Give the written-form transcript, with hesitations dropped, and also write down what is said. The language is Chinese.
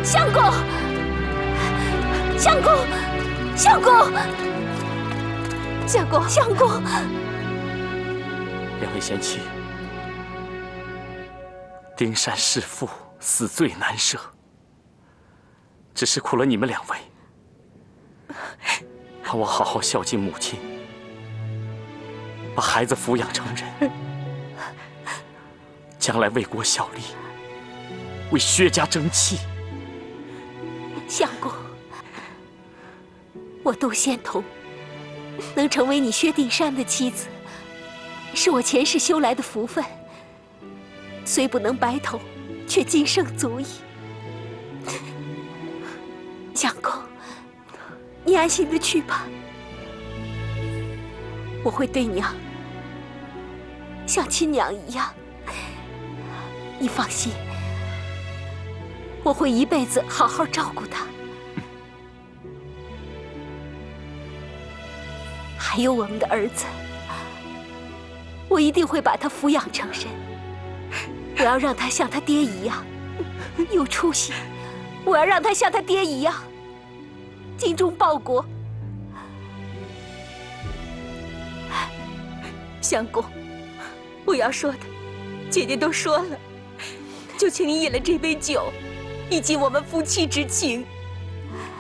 相公，相公，相公，相公，相公， 两位贤妻，丁山弑父，死罪难赦，只是苦了你们两位。让我好好孝敬母亲，把孩子抚养成人，将来为国效力，为薛家争气。 相公，我窦仙童能成为你薛丁山的妻子，是我前世修来的福分。虽不能白头，却今生足矣。相公，你安心的去吧，我会对娘像亲娘一样。你放心，我会一辈子好好照顾她。还有我们的儿子，我一定会把他抚养成人。我要让他像他爹一样有出息，我要让他像他爹一样精忠报国。 相公，我要说的，姐姐都说了，就请你饮了这杯酒，以及我们夫妻之情。